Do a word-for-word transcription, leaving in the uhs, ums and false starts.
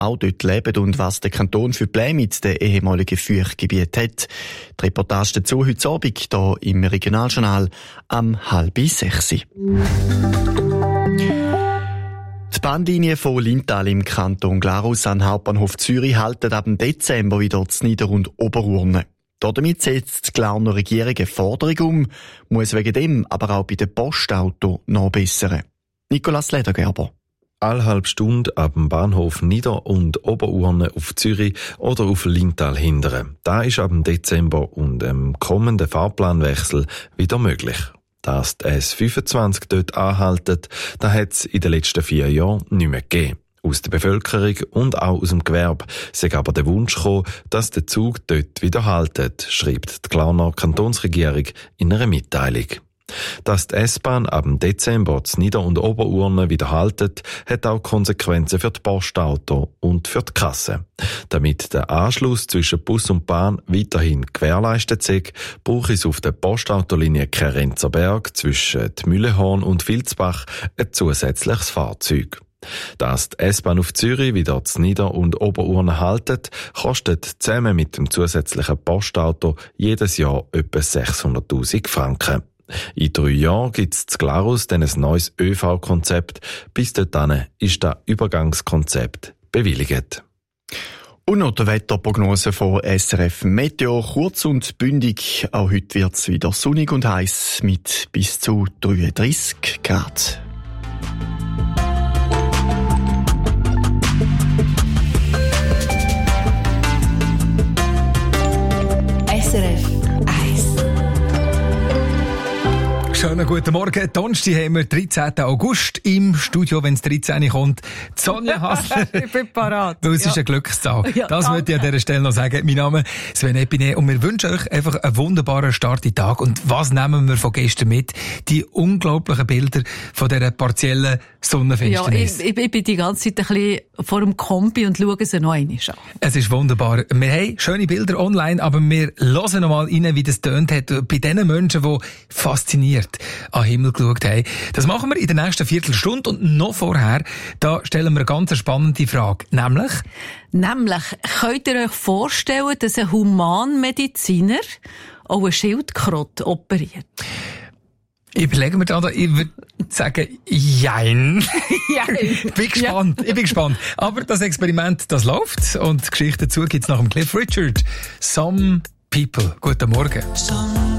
auch dort leben und was der Kanton für Pläne mit den ehemaligen Feuchtgebieten hat. Die Reportage dazu heute Abend hier im Regionaljournal am halb sechs. Die Bahnlinie von Lintal im Kanton Glarus an Hauptbahnhof Zürich halten ab dem Dezember wieder zu Nieder- und Oberurne. Damit setzt die Glarner Regierung eine Forderung um, muss wegen dem aber auch bei den Postautos noch bessern. Nicolas Ledergerber. Alle halbe Stunde ab dem Bahnhof Nieder- und Oberurne auf Zürich oder auf Lintal hindern. Das ist ab dem Dezember und dem kommenden Fahrplanwechsel wieder möglich. Dass die S fünfundzwanzig dort anhaltet, das hat es in den letzten vier Jahren nicht mehr gegeben. Aus der Bevölkerung und auch aus dem Gewerbe sei aber der Wunsch gekommen, dass der Zug dort wieder haltet, schreibt die Glarner Kantonsregierung in einer Mitteilung. Dass die S-Bahn ab dem Dezember zu Nieder- und Oberurne wieder haltet, hat auch Konsequenzen für die Postautos und für die Kasse. Damit der Anschluss zwischen Bus und Bahn weiterhin gewährleistet sei, brauche es auf der Postautolinie Kerenzerberg zwischen Mühlehorn und Vilsbach ein zusätzliches Fahrzeug. Dass die S-Bahn auf Zürich wieder zu Nieder- und Oberurne haltet, kostet zusammen mit dem zusätzlichen Postauto jedes Jahr etwa sechshunderttausend Franken. In drei Jahren gibt es zu Glarus dann ein neues ÖV-Konzept. Bis dahin ist das Übergangskonzept bewilligt. Und noch die Wetterprognose von S R F Meteo. Kurz und bündig. Auch heute wird es wieder sonnig und heiß mit bis zu dreiunddreissig Grad. S R F eins. Schönen guten Morgen. Donnerstag haben wir dreizehnten August im Studio, wenn es dreizehn kommt. Sonja Hassler. Ich bin parat. Weil es ja. ist ein Glückszahl. Ja, das danke. möchte ich an dieser Stelle noch sagen. Mein Name ist Sven Epine und wir wünschen euch einfach einen wunderbaren Start in den Tag. Und was nehmen wir von gestern mit? Die unglaublichen Bilder von dieser partiellen Sonnenfinsternis. Ja, ich, ich bin die ganze Zeit ein bisschen vor dem Kompi und schaue sie noch einmal an. Es ist wunderbar. Wir haben schöne Bilder online, aber wir hören noch mal rein, wie das tönt hat bei den Menschen, die fasziniert an den Himmel geschaut haben. Das machen wir in der nächsten Viertelstunde und noch vorher, da stellen wir eine ganz spannende Frage. Nämlich? Nämlich, könnt ihr euch vorstellen, dass ein Humanmediziner auch eine Schildkröte operiert? Ich überlege mir da, ich würde sagen, jein. Jein. Ich bin gespannt, ja. ich bin gespannt. Aber das Experiment, das läuft und die Geschichte dazu gibt's nach dem Cliff Richard. Some People. Guten Morgen. Some